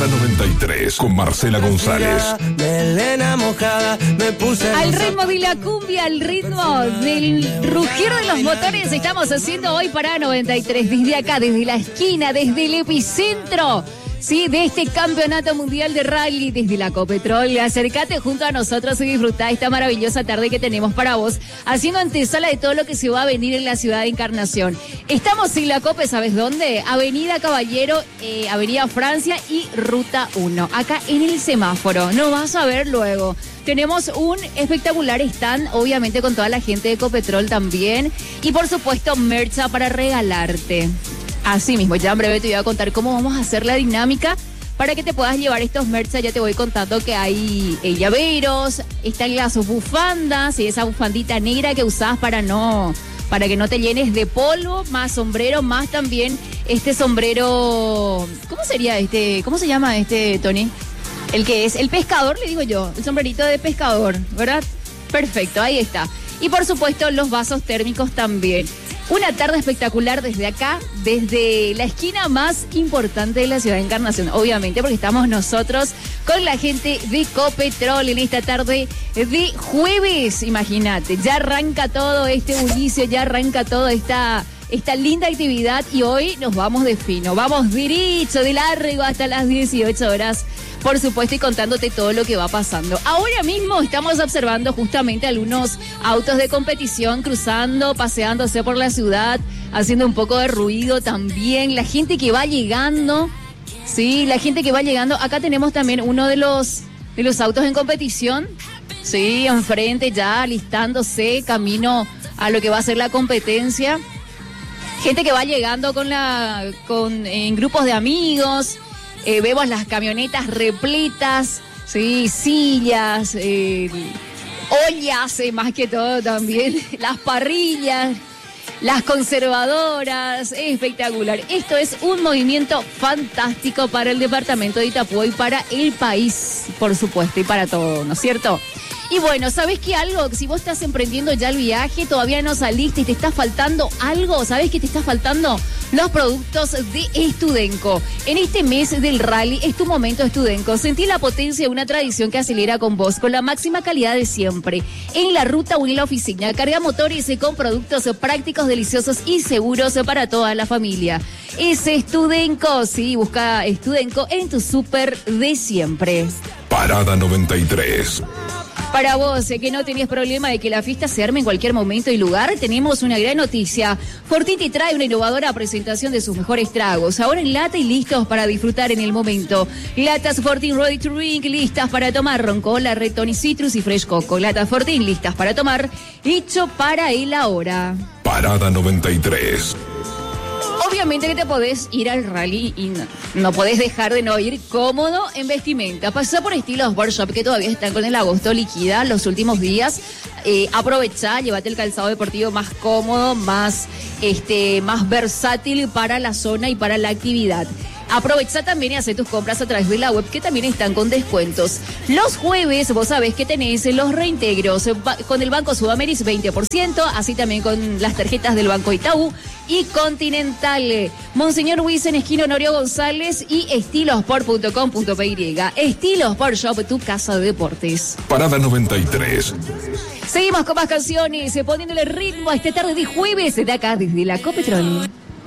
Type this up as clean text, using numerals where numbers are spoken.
93 con Marcela González. Melena mojada, me puse Al ritmo de la cumbia, al ritmo del rugir de los motores, estamos haciendo hoy Parada 93. Desde acá, desde la esquina, desde el epicentro, sí, de este campeonato mundial de rally, desde la Copetrol. Acércate junto a nosotros y disfruta esta maravillosa tarde que tenemos para vos, haciendo antesala de todo lo que se va a venir en la ciudad de Encarnación. Estamos en la Cope, ¿sabes dónde? Avenida Caballero, Avenida Francia y Ruta 1. Acá en el semáforo, no vas a ver luego. Tenemos un espectacular stand, obviamente con toda la gente de Copetrol también. Y por supuesto, mercha para regalarte. Así mismo, ya en breve te voy a contar cómo vamos a hacer la dinámica para que te puedas llevar estos merchas. Ya te voy contando que hay llaveros, están las bufandas y esa bufandita negra que usás para que no te llenes de polvo, más sombrero, más también este sombrero, ¿cómo sería este? ¿Cómo se llama este, Tony? El que es el pescador, le digo yo, el sombrerito de pescador, ¿verdad? Perfecto, ahí está. Y por supuesto los vasos térmicos también. Una tarde espectacular desde acá, desde la esquina más importante de la ciudad de Encarnación, obviamente, porque estamos nosotros con la gente de Copetrol en esta tarde de jueves. Imagínate, ya arranca todo este bullicio, ya arranca toda esta linda actividad y hoy nos vamos de fino, vamos derecho, de largo hasta las 18 horas. Por supuesto, y contándote todo lo que va pasando. Ahora mismo estamos observando justamente algunos autos de competición cruzando, paseándose por la ciudad, haciendo un poco de ruido también. La gente que va llegando, sí, la gente que va llegando. Acá tenemos también uno de los autos en competición, sí, enfrente ya alistándose, camino a lo que va a ser la competencia. Gente que va llegando en grupos de amigos. Vemos las camionetas repletas, sí, sillas, ollas, más que todo también, las parrillas, las conservadoras, espectacular. Esto es un movimiento fantástico para el departamento de Itapúa y para el país, por supuesto, y para todo, ¿no es cierto? Y bueno, ¿sabés qué algo? Si vos estás emprendiendo ya el viaje, todavía no saliste y te está faltando algo, ¿sabés qué te está faltando? Los productos de Estudenco. En este mes del rally es tu momento, Estudenco. Sentí la potencia de una tradición que acelera con vos, con la máxima calidad de siempre. En la ruta o en la oficina, carga motores con productos prácticos, deliciosos y seguros para toda la familia. Es Estudenco, sí, busca Estudenco en tu súper de siempre. Parada 93. Para vos, que no tenías problema de que la fiesta se arme en cualquier momento y lugar, tenemos una gran noticia. Fortín te trae una innovadora presentación de sus mejores tragos, ahora en lata y listos para disfrutar en el momento. Latas Fortín Ready to Drink, listas para tomar, roncola, Red Tonic Citrus y Fresh Coco. Latas Fortín, listas para tomar, hecho para el ahora. Parada 93. Obviamente que te podés ir al rally y no podés dejar de no ir cómodo en vestimenta. Pasá por Estilos Workshop, que todavía están con el agosto liquida los últimos días. Aprovechá, llévate el calzado deportivo más cómodo, más versátil para la zona y para la actividad. Aprovecha también y hace tus compras a través de la web, que también están con descuentos. Los jueves, vos sabés que tenés los reintegros con el Banco Sudameris 20%, así también con las tarjetas del Banco Itaú y Continental. Monseñor Wiesen, esquina Honorio González y estilosport.com.py. Estilosport Shop, tu casa de deportes. Parada 93. Seguimos con más canciones, poniéndole ritmo a esta tarde de jueves de acá desde la Copetrol.